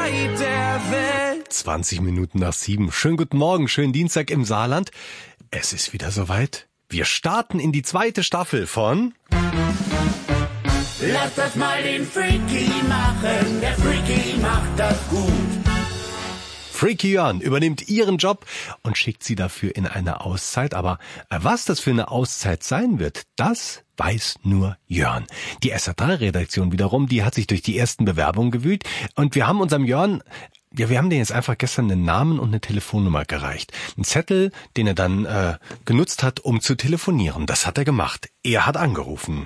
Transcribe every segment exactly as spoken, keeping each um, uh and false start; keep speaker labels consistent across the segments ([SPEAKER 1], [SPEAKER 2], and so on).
[SPEAKER 1] Zeit der Welt.
[SPEAKER 2] zwanzig Minuten nach sieben. Schönen guten Morgen, schönen Dienstag im Saarland. Es ist wieder soweit. Wir starten in die zweite Staffel von
[SPEAKER 3] Lass das mal den Freaky machen, der Freaky macht das gut.
[SPEAKER 2] Freaky Jörn übernimmt ihren Job und schickt sie dafür in eine Auszeit. Aber was das für eine Auszeit sein wird, das weiß nur Jörn. Die S R drei Redaktion wiederum, die hat sich durch die ersten Bewerbungen gewühlt. Und wir haben unserem Jörn, ja, wir haben den jetzt einfach gestern einen Namen und eine Telefonnummer gereicht. Ein Zettel, den er dann äh, genutzt hat, um zu telefonieren. Das hat er gemacht. Er hat angerufen.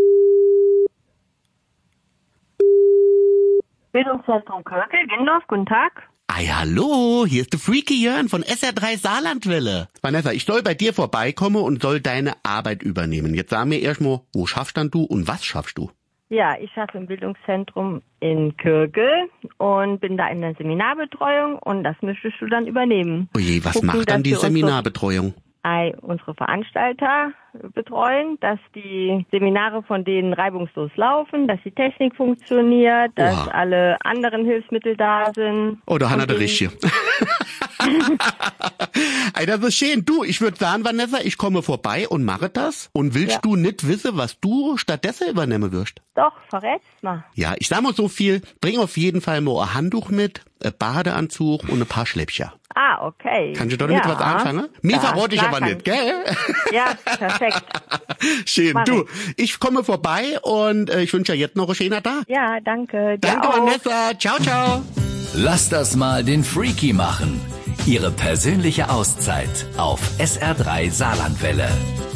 [SPEAKER 4] Bildungszentrum Körkel, Gendorf, guten Tag.
[SPEAKER 5] Ei, hallo, hier ist der Freaky Jörn von S R drei Saarlandwelle. Vanessa, ich soll bei dir vorbeikommen und soll deine Arbeit übernehmen. Jetzt sag mir erstmal, wo schaffst dann du und was schaffst du?
[SPEAKER 4] Ja, ich arbeite im Bildungszentrum in Körkel und bin da in der Seminarbetreuung und das möchtest du dann übernehmen.
[SPEAKER 5] Oje, was
[SPEAKER 4] Gucken,
[SPEAKER 5] macht dann die
[SPEAKER 4] dass wir
[SPEAKER 5] Seminarbetreuung?
[SPEAKER 4] Ei, unsere Veranstalter betreuen, dass die Seminare von denen reibungslos laufen, dass die Technik funktioniert, dass
[SPEAKER 5] Oha.
[SPEAKER 4] alle anderen Hilfsmittel da sind.
[SPEAKER 5] Oh, da hat er
[SPEAKER 4] Und
[SPEAKER 5] der
[SPEAKER 4] die-
[SPEAKER 5] Richtige. Ey, das ist schön. Du, ich würde sagen, Vanessa, ich komme vorbei und mache das. Und willst
[SPEAKER 4] Ja.
[SPEAKER 5] du nicht wissen, was du stattdessen übernehmen wirst?
[SPEAKER 4] Doch, verrätst mal.
[SPEAKER 5] Ja, ich sag mal so viel. Bring auf jeden Fall mal ein Handtuch mit, ein Badeanzug und ein paar Schläppchen.
[SPEAKER 4] Ah, okay.
[SPEAKER 5] Kannst du damit
[SPEAKER 4] ja.
[SPEAKER 5] was anfangen? Mir
[SPEAKER 4] Ja,
[SPEAKER 5] verrate ich
[SPEAKER 4] klar
[SPEAKER 5] aber
[SPEAKER 4] kann
[SPEAKER 5] nicht, gell?
[SPEAKER 4] Ja, perfekt.
[SPEAKER 5] Schön.
[SPEAKER 4] Mach
[SPEAKER 5] Du, ich komme vorbei und äh, ich wünsche dir jetzt noch einen schönen Tag.
[SPEAKER 4] Ja, danke. Dir
[SPEAKER 5] Danke,
[SPEAKER 4] auch.
[SPEAKER 5] Vanessa. Ciao, ciao.
[SPEAKER 1] Lass das mal den Freaky machen. Ihre persönliche Auszeit auf S R drei Saarlandwelle.